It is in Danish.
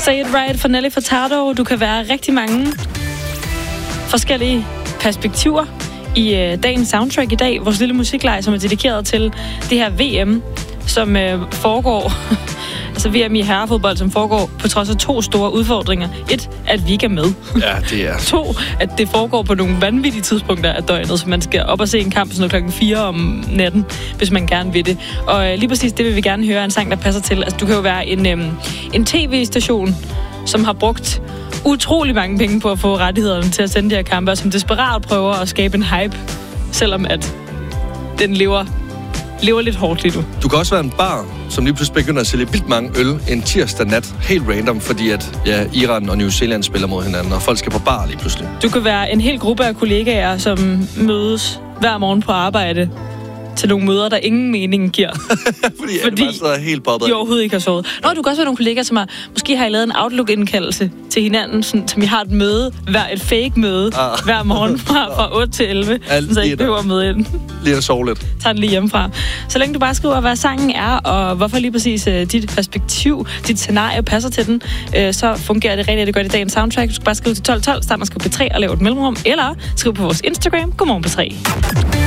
Say It Right for Nelly Furtado. Du kan være rigtig mange forskellige perspektiver i dagens soundtrack i dag. Vores lille musikleje, som er dedikeret til det her VM, som foregår... altså VM i herrefodbold, som foregår på trods af 2 store udfordringer. 1, at vi ikke er med. Ja, det er... 2, at det foregår på nogle vanvittige tidspunkter af døgnet, så man skal op og se en kamp sådan klokken 4 om natten, hvis man gerne vil det. Og lige præcis det vil vi gerne høre, en sang, der passer til. Altså, du kan jo være en tv-station, som har brugt utrolig mange penge på at få rettighederne til at sende de her kampe, og som desperat prøver at skabe en hype, selvom at den lever lidt hårdt lige nu. Du kan også være en bar, som lige pludselig begynder at sælge vildt mange øl en tirsdag nat, helt random, fordi at Iran og New Zealand spiller mod hinanden, og folk skal på bar lige pludselig. Du kan være en hel gruppe af kollegaer, som mødes hver morgen på arbejde til nogle møder, der ingen mening giver. fordi bare sidder helt bobbet. De overhovedet ikke har sovet. Nå, du kan også være nogle kollegaer, som måske har lavet en Outlook-indkaldelse til hinanden, sådan, som I har et møde, et fake-møde, hver morgen fra 8 til 11, så I ikke behøver at møde ind. Lige at sove lidt. Tag den lige hjemmefra. Så længe du bare skriver, hvad sangen er, og hvorfor lige præcis dit perspektiv, dit scenarie passer til den, så fungerer det rigtig godt i dagens soundtrack. Du skal bare skrive til 1212, start med at skrive P3 og lave et mellemrum, eller skrive på vores Instagram, Godmorgen P3.